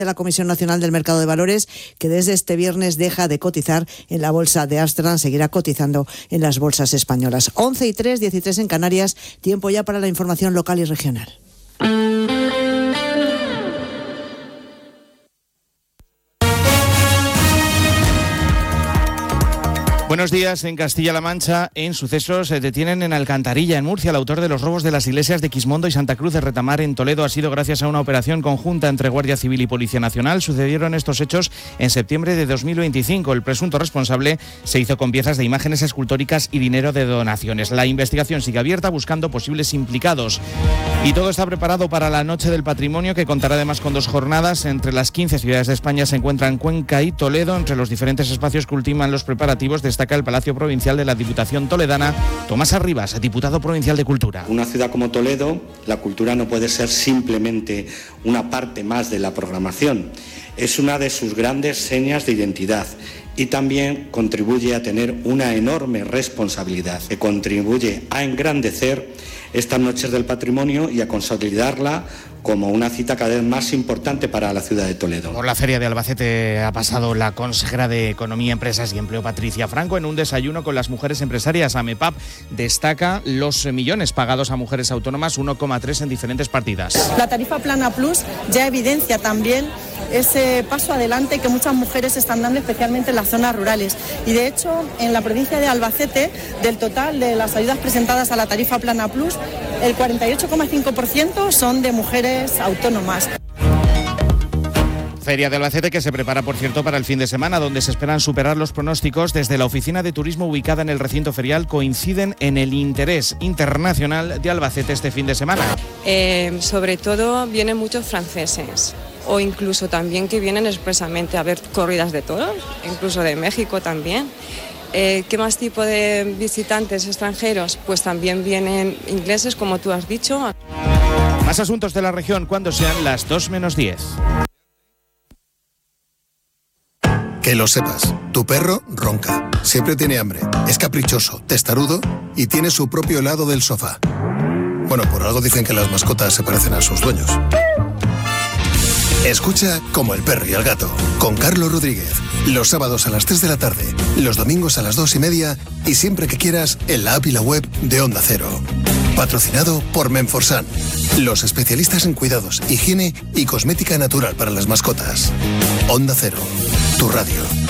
de la Comisión Nacional del Mercado de Valores, que desde este viernes deja de cotizar en la bolsa de Ámsterdam, seguirá cotizando en las bolsas españolas. 11:03, 13 en Canarias, tiempo ya para la información local y regional. Buenos días. En Castilla-La Mancha, en sucesos, detienen en Alcantarilla, en Murcia, al autor de los robos de las iglesias de Quismondo y Santa Cruz de Retamar en Toledo. Ha sido gracias a una operación conjunta entre Guardia Civil y Policía Nacional. Sucedieron estos hechos en septiembre de 2025. El presunto responsable se hizo con piezas de imágenes escultóricas y dinero de donaciones. La investigación sigue abierta buscando posibles implicados. Y todo está preparado para la Noche del Patrimonio, que contará además con 2 jornadas. Entre las 15 ciudades de España se encuentran Cuenca y Toledo. Entre los diferentes espacios que ultiman los preparativos destaca el Palacio Provincial de la Diputación Toledana. Tomás Arribas, diputado provincial de Cultura. Una ciudad como Toledo, la cultura no puede ser simplemente una parte más de la programación. Es una de sus grandes señas de identidad y también contribuye a tener una enorme responsabilidad que contribuye a engrandecer estas Noches del Patrimonio y a consolidarla como una cita cada vez más importante para la ciudad de Toledo. Por la Feria de Albacete ha pasado la consejera de Economía, Empresas y Empleo, Patricia Franco, en un desayuno con las mujeres empresarias. AMEPAP destaca los millones pagados a mujeres autónomas, 1,3 en diferentes partidas. La tarifa plana plus ya evidencia también ese paso adelante que muchas mujeres están dando, especialmente en las zonas rurales. Y de hecho, en la provincia de Albacete, del total de las ayudas presentadas a la tarifa plana plus, el 48,5% son de mujeres autónomas. Feria de Albacete que se prepara, por cierto, para el fin de semana, donde se esperan superar los pronósticos. Desde la oficina de turismo ubicada en el recinto ferial coinciden en el interés internacional de Albacete este fin de semana. Sobre todo vienen muchos franceses, o incluso también que vienen expresamente a ver corridas de toros, incluso de México también. ¿Qué más tipo de visitantes extranjeros? Pues también vienen ingleses, como tú has dicho. Más asuntos de la región cuando sean las 2:10. Que lo sepas, tu perro ronca, siempre tiene hambre, es caprichoso, testarudo y tiene su propio helado del sofá. Bueno, por algo dicen que las mascotas se parecen a sus dueños. Escucha Como el perro y el gato, con Carlos Rodríguez, los sábados a las 3 de la tarde, los domingos a las 2:30 y siempre que quieras en la app y la web de Onda Cero. Patrocinado por Menforsan, los especialistas en cuidados, higiene y cosmética natural para las mascotas. Onda Cero, tu radio.